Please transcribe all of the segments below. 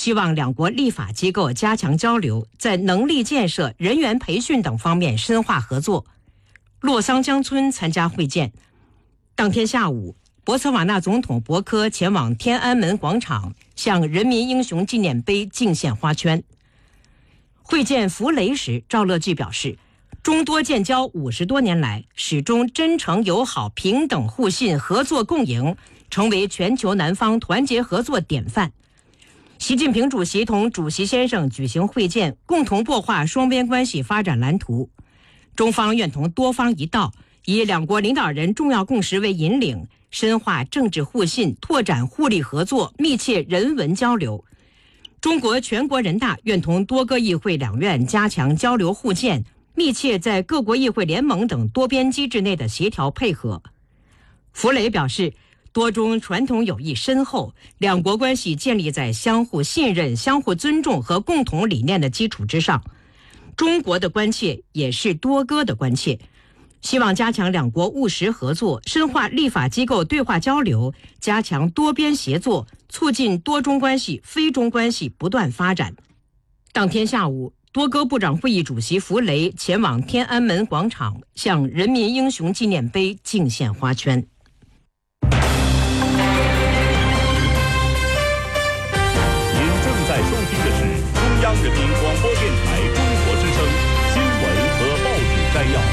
希望两国立法机构加强交流，在能力建设、人员培训等方面深化合作。洛桑江村参加会见。当天下午，博茨瓦纳总统博科前往天安门广场，向人民英雄纪念碑敬献花圈。会见弗雷时，赵乐际表示，中多建交50多年来，始终真诚友好、平等互信、合作共赢，成为全球南方团结合作典范。习近平主席同主席先生举行会见，共同擘画双边关系发展蓝图。中方愿同多方一道，以两国领导人重要共识为引领，深化政治互信，拓展互利合作，密切人文交流。中国全国人大愿同多个议会两院加强交流互鉴，密切在各国议会联盟等多边机制内的协调配合。弗雷表示，多中传统友谊深厚，两国关系建立在相互信任、相互尊重和共同理念的基础之上。中国的关切也是多哥的关切，希望加强两国务实合作，深化立法机构对话交流，加强多边协作，促进多中关系、非中关系不断发展。当天下午，多哥部长会议主席弗雷前往天安门广场，向人民英雄纪念碑敬献花圈。 在收听的是中央人民广播电台中国之声新闻和报纸摘要。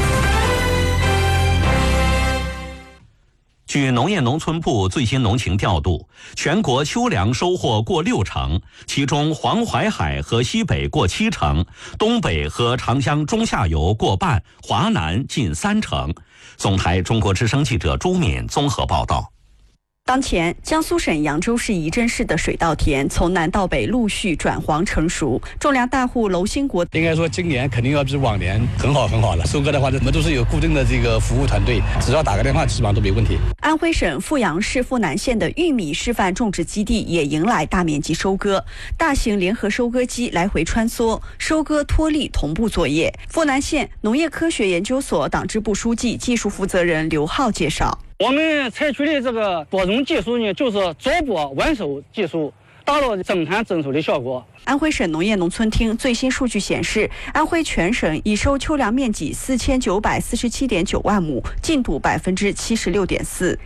据农业农村部最新农情调度，全国秋粮收获过60%，其中黄淮海和西北过70%，东北和长江中下游过半，华南近30%。总台中国之声记者朱敏综合报道。 当前，江苏省扬州市仪征市的水稻田从南到北陆续转黄成熟，种粮大户娄兴国应该说今年肯定要比往年很好了。收割的话，我们都是有固定的这个服务团队，只要打个电话，基本上都没问题。 安徽省阜阳市阜南县的玉米示范种植基地也迎来大面积收割，大型联合收割机来回穿梭，收割脱粒同步作业。阜南县农业科学研究所党支部书记、技术负责人刘浩介绍。 我们采取的这个播种技术呢，就是早播晚收技术，达到增产增收的效果。 安徽省农业农村厅最新数据显示，安徽全省已收秋粮面积4947.9万亩，进度76.4%。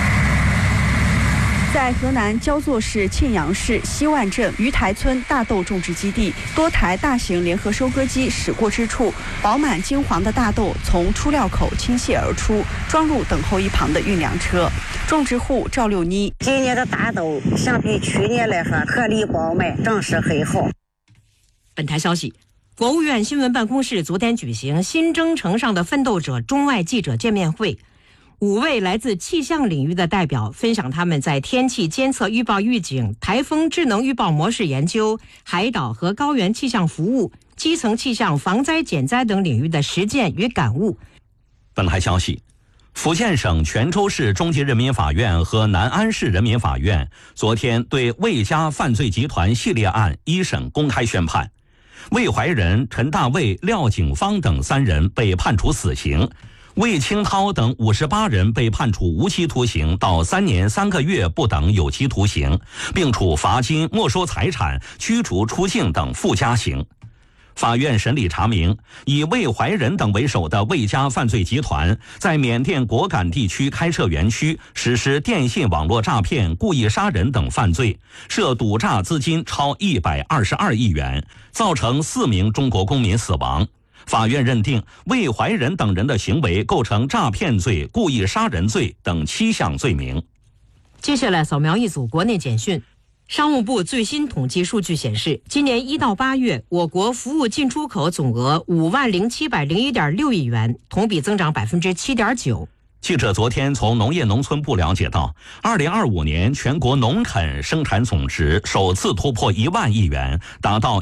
在河南焦作市沁阳市西万镇鱼台村大豆种植基地，多台大型联合收割机驶过之处，饱满金黄的大豆从出料口倾泻而出，装入等候一旁的运粮车。种植户赵六妮： 今年的大豆相比去年来说，颗粒饱满，长势很好。 本台消息，国务院新闻办公室昨天举行新征程上的奋斗者中外记者见面会。5位来自气象领域的代表分享他们在天气监测预报预警、台风智能预报模式研究、海岛和高原气象服务、基层气象防灾减灾等领域的实践与感悟。 本台消息，福建省泉州市中级人民法院和南安市人民法院昨天对魏家犯罪集团系列案一审公开宣判，魏怀仁、陈大卫、廖景芳等3人被判处死刑，魏清涛等58人被判处无期徒刑到3年3个月不等有期徒刑，并处罚金、没收财产、驱逐出境等附加刑。法院审理查明，以魏怀仁等为首的魏家犯罪集团在缅甸果敢地区开设园区，实施电信网络诈骗、故意杀人等犯罪，涉赌诈资金超122亿元，造成4名中国公民死亡。法院认定魏怀仁等人的行为构成诈骗罪、故意杀人罪等7项罪名。 接下来扫描一组国内简讯。商务部最新统计数据显示，今年1到8月，我国服务进出口总额50701.6亿元，同比增长7.9%。 记者昨天从农业农村部了解到，2025年全国农垦生产总值首次突破1万亿元，达到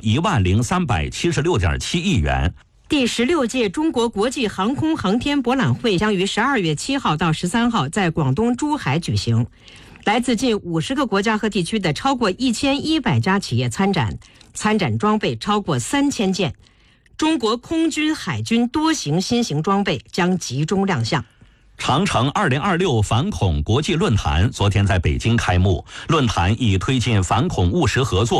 10376.7亿元。 第16届中国国际航空航天博览会将于12月7号到13号在广东珠海举行。来自近50个国家和地区的超过1100家企业参展，参展装备超过3000件。中国空军、海军多型新型装备将集中亮相。 长城2026反恐国际论坛昨天在北京开幕，论坛以推进反恐务实合作